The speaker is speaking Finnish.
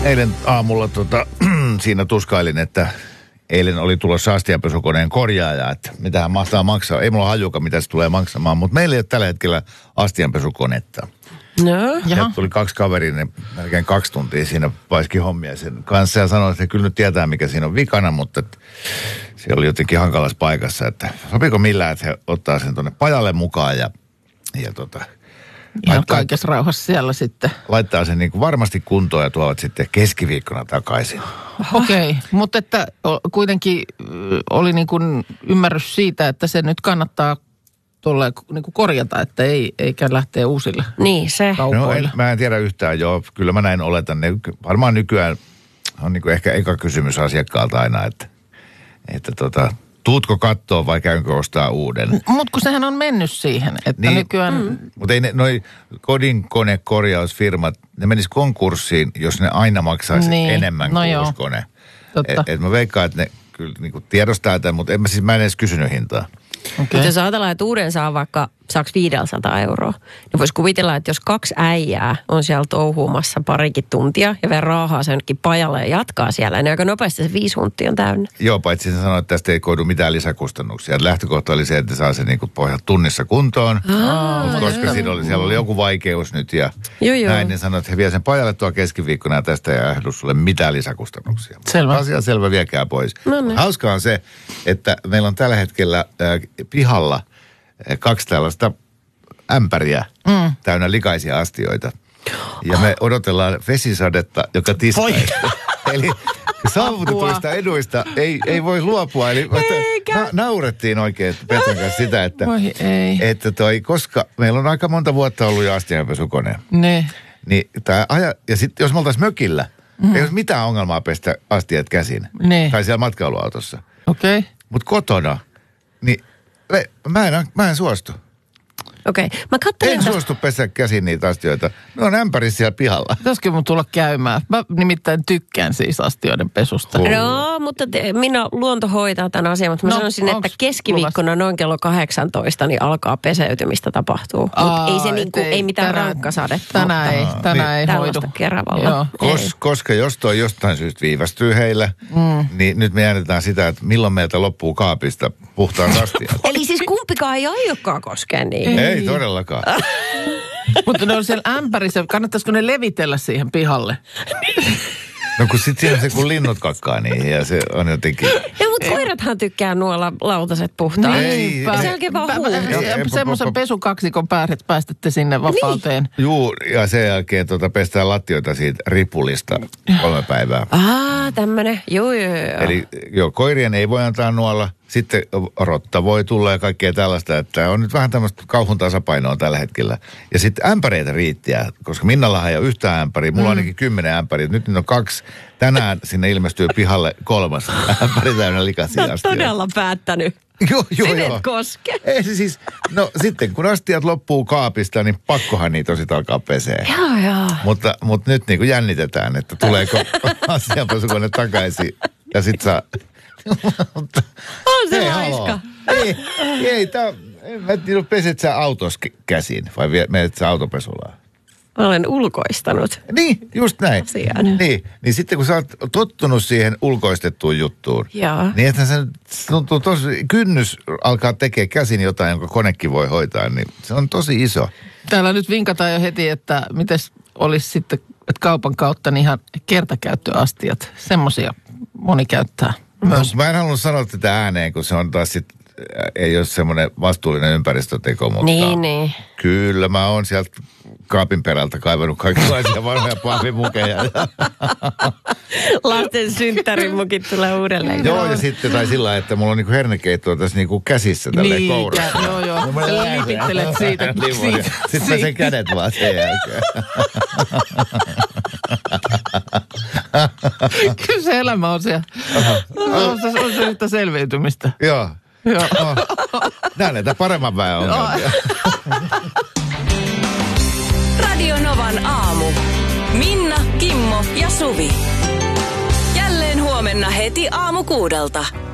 eilen aamulla siinä tuskailin, että eilen oli tulossa astianpesukoneen korjaaja, että mitähän mahtaa maksaa. Ei mulla hajuka, mitä se tulee maksamaan, mutta meillä ei ole tällä hetkellä astianpesukonetta. No, ja tuli 2 kaveria, ne melkein 2 tuntia siinä paiski hommia sen kanssa ja sanoi, että he kyllä nyt tietää, mikä siinä on vikana, mutta se oli jotenkin hankalassa paikassa, että sopiiko millään, että he ottaa sen tuonne pajalle mukaan ja ihan kaikessa rauhassa siellä sitten. Laittaa sen niin kuin varmasti kuntoon ja tuovat sitten keskiviikkona takaisin. Okei, mutta että kuitenkin oli niin kuin ymmärrys siitä, että se nyt kannattaa tuolla niin kuin korjata, että eikä lähteä uusille kaupoille. No mä en tiedä yhtään, joo. Kyllä mä näin oletan. Varmaan nykyään on niin kuin ehkä eka kysymys asiakkaalta aina, että tuutko katsoa vai käynkö ostaa uuden? Mutta kun sehän on mennyt siihen, että niin, nykyään... Mutta ei noi kodinkonekorjausfirmat, ne menis konkurssiin, jos ne aina maksaisi enemmän kuin uusi kone. Et mä veikkaan, että ne kyllä niinku tiedostaa tämän, mutta mä en edes kysynyt hintaa. Okay. Mutta jos ajatellaan, että uuden saa vaikka, saaks 500 euroa, niin voisi kuvitella, että jos 2 äijää on siellä touhuumassa parikin tuntia ja vielä raahaa sen jonnekin pajalle ja jatkaa siellä, niin aika nopeasti se 5 huntia on täynnä. Joo, paitsi se sanoi, että tästä ei koidu mitään lisäkustannuksia. Lähtökohta oli se, että se saa sen niin pohjat tunnissa kuntoon, koska siellä oli joku vaikeus nyt ja näin, niin sanoi, että he vie sen pajalle tuo keskiviikkona ja tästä ei ähdy sulle mitään lisäkustannuksia. Selvä. Asia selvä, viekää pois. Hauskaa on se, että meillä on tällä hetkellä pihalla 2 tällaista ämpäriä täynnä likaisia astioita. Ja me odotellaan vesisadetta, joka tiskaisi. Eli saavutetuista eduista ei voi luopua. Eli naurettiin oikein Petran kanssa sitä, että koska meillä on aika monta vuotta ollut jo astianpesukone. Niin ja sitten jos me oltaisiin mökillä, ei olisi mitään ongelmaa pestä astiat käsin. Tai siellä matkailuautossa. Okei. Mutta kotona, niin mä en suostu. Okei. En suostu pestä käsin niitä astioita. Ne on ämpärissä siellä pihalla. Pitäisikö mun tulla käymään? Mä nimittäin tykkään siis astioiden pesusta. No, mutta minä luonto hoitaa tämän asian, mutta mä sanoisin, että keskiviikkona noin kello 18 niin alkaa peseytymistä tapahtuu. Mutta ei se niinku, ei mitään rankkasadetta. Tänään ei hoidu. Keravalla. Koska jos toi jostain syystä viivästyy heille, niin nyt me jäännetään sitä, että milloin meiltä loppuu kaapista puhtaan astiat. Eli siis kumpikaan ei aiokaan koskea niin. Ei todellakaan. Mutta ne on siellä ämpärissä. Kannattaisiko ne levitellä siihen pihalle? No kun sit siinä se kun linnut kakkaa niihin ja se on jotenkin... Ja mutta koirathan tykkää nuolla lautaset puhtaan. Se oikein vaan semmoisen pesukaksikon päästätte sinne vapauteen. Niin. Juu, ja sen jälkeen pestään lattioita siitä ripulista 3 päivää. Tämmönen. Joo. Eli koirien ei voi antaa nuolla. Sitten rotta voi tulla ja kaikkea tällaista, että on nyt vähän tämmöistä kauhun tasapainoa tällä hetkellä. Ja sitten ämpäreitä riittää, koska Minnallahan ei ole yhtään ämpäriä. Mulla on ainakin 10 ämpäriä. Nyt on 2. Tänään sinne ilmestyy pihalle 3. ämpäri täynnä likaisia astioita. Todella päättänyt. Joo. Et koske. Ei se siis, sitten kun astiat loppuu kaapista, niin pakkohan niitä on sitten alkaa pesee. Joo. Mutta nyt niin kuin jännitetään, että tuleeko astianpesukone takaisin ja sit saa... On se laiska. Peset sä autos käsin vai menet sä autopesulaan? Mä olen ulkoistanut. Niin, just näin. Asian. Niin sitten kun sä oot tottunut siihen ulkoistettuun juttuun, niin että se tuntuu tosi, kynnys alkaa tekemään käsin jotain, jonka konekin voi hoitaa, niin se on tosi iso. Täällä nyt vinkataan jo heti, että mites olisi sitten, että kaupan kautta niin ihan kertakäyttöastiat, semmoisia moni käyttää myös. Mä en halunnut sanoa tätä ääneen, kun se on taas sitten, ei ole semmoinen vastuullinen ympäristöteko, mutta niin. Kyllä mä oon sieltä kaapin perältä kaivannut kaikenlaisia vanhoja pahvimukeja. Lasten synttärimukit tulee uudelleen. Joo, ja sitten tai sillä lailla, että mulla on niinku hernekeittoa tässä niinku käsissä tälleen kourassa. Joo. Lipittelet siitä. Sitten mä sen kädet vaan sen jälkeen. Kyllä se elämä on siellä. On se yhtä selviytymistä. Joo. Nää näitä paremman väen ongelmia. Radio Novan aamu. Minna, Kimmo ja Suvi. Jälleen huomenna heti aamu 6.